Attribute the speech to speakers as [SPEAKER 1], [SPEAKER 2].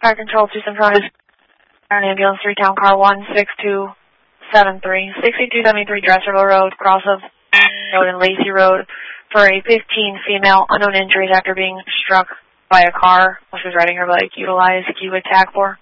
[SPEAKER 1] Fire Control to Central Ambulance 3 Town Car 16273. 6273 Dresserville Road, cross of Road and Lacey Road for a 15 female unknown injuries after being struck by a car while she was riding her bike. Utilize Q attack for.